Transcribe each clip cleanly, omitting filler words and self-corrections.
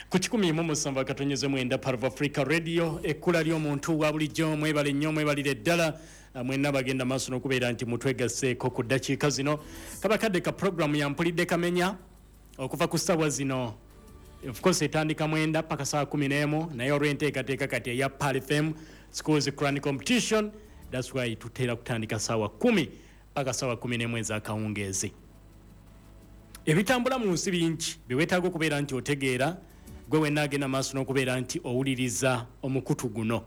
ku 107 katonyeze mwenda Parva Africa Radio ekkula ly'omuntu wa bulijjo mwebale nnyo mwebalire ddala mwenna bagenda maaso n'okubeera nti mutwegasseeko ku ddakiika zino kabakadde ka programu ya mpulidde kamenya okuva ku ssaawa zino of course etandika mwenda paka saa 11 naye olw'enteekateeka kati eya Pal FM Schools Clan Competition that's why tutera kutandika saawa 10 paka saawa 11 ez'akawungeezi. Ebitambula mu nsi bingi biwetaaga okubeera nti otegeera gwe wenna agenda maaso n'okubeera nti owuliriza omukutu guno.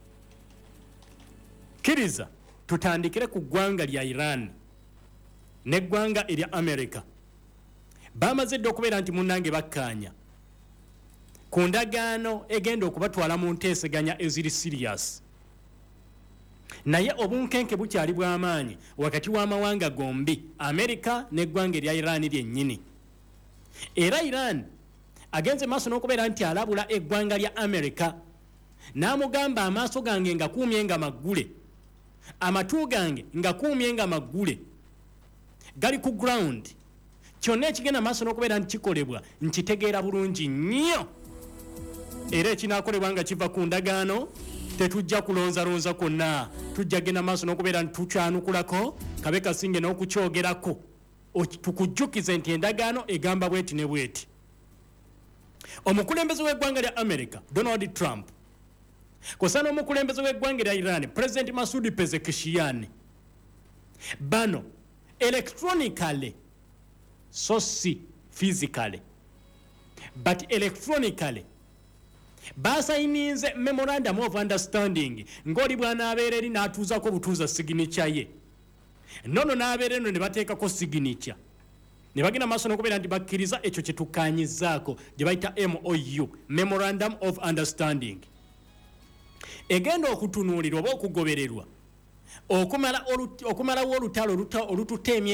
Kkiriza tutandikire ku ggwanga lya Iran n'eggwanga erya America. Bamaze dda okubeera nti munnange bakkaanya ku ndagaano egenda okubatwala mu nteeseganya eziri serious. Naye obunkenke bukyali bw'amaanyi wakati w'amawanga gombi America n'eggwanga erya Iran lyennyini. Era Iran agenze maaso n'okubeera nti alabula eggwanga lya America n'amugamba amaaso gange nga kuumye nga maggule, amatu gange nga kuumye nga maggule, gali ku ground. Kyonna ekigenda maaso n'okubeera nti kikolebwa nkitegeera bulungi nnyo, era ekinaakolebwa nga kiva ku ndagaano tetujja kulonzalonza kwonna, tujja genda maaso n'okubeera nti tukyanukulako kabe kasinge n'okukyogerako tukujjukize nti endagaano egamba bweti ne bweti. Omukulembeze w'eggwanga lya America Donald Trump kosa n'omukulembeze w'eggwanga lya Iran President Masoud Pezeshkian bano electronically so si physically but electronically basayinize memorandum of understanding ng'oli bw'anaabeera eri n'atuuzako butuuza signature ye nono n'abeera eno ne bateekako signature ne bagenda maaso n'okubeera nti bakkiriza ekyo kye tukkaanyizzaako gye bayita MOU memorandum of understanding egenda okutunuulirwa oba okugobererwa okumalawo olutalo olututeemye